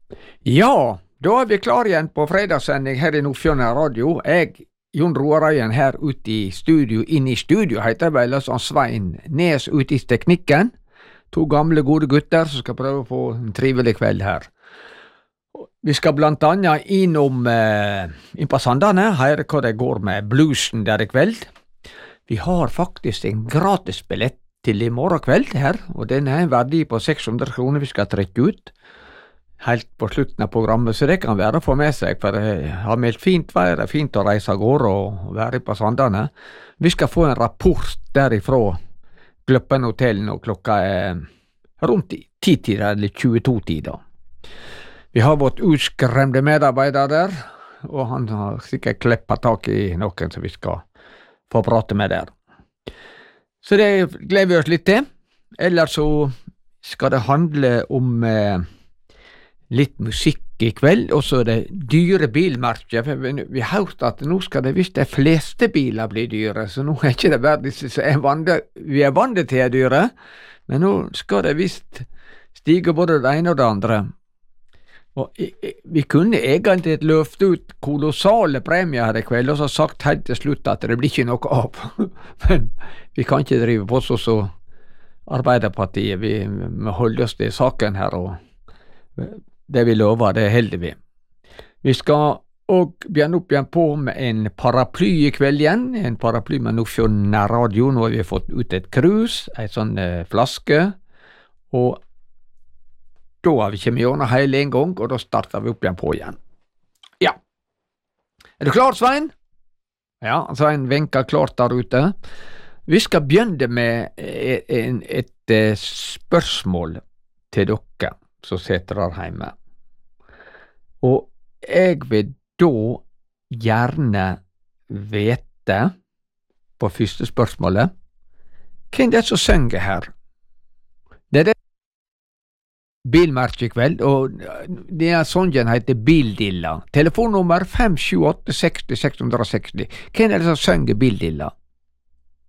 Ja, da er vi klar igjen på fredagssending her i Nordfjordeid Radio. Jeg, Jon Roar Røyen, her ute i studio, inne i studio heter det vel, altså Svein Nes ute i teknikken. To gamle, gode gutter som skal prøve å få en trivelig kveld her. Vi skal blant annet innom inn på Sandane, høre hva det går med bluesen der i kveld. Vi har faktisk en gratisbillett til i morgen kveld her, og den er en verdi på 600 kroner vi skal trekke ut helt på slutten av programmet, så det kan være å få med seg, for det har meldt fint vær, det er fint å reise av gårde og være på Sandane. Vi skal få en rapport derifra Gløppen hotell når klokka er rundt 10-tida eller 22-tida. Vi har vårt utskremde medarbeider der, og han har sikkert kleppet tak i noen som vi skal få prate med der. Så det gleder vi oss litt til. Ellers så skal det handle om litt musikk i kveld, og så er det dyre bilmerker, for vi har hørt at nå skal det visst de fleste biler bli dyre, så nå er ikke det bare disse som vi er vant til er dyre, men nå skal det visst stige både det ene og det andre. Og vi kunne egentlig løft ut kolossale premier her i kveld, og så sagt helt til slutt at det blir ikke noe av. Men vi kan ikke drive på så Arbeiderpartiet, vi holder oss til saken her, og det vi lover, det holder vi. Vi skal også begynne opp igjen på med en paraply i kveld igjen, en paraply med Nordfjordeid Radio. Nå har vi fått ut et krus, en sånn flaske, og da har vi ikke med gjennom hele en gang, og da starter vi opp igjen på igjen. Ja. Er du klar, Svein? Ja, Svein vinker klart der ute. Vi skal begynne med et spørsmål til dere som sitter der hjemme. Og jeg vil da gjerne vite på første spørsmålet, hvem det som synger her? Det er det bilmerket i kveld, og det sangen heter Bildilla. Telefonnummer 578 60 660. Hvem er det som synger Bildilla?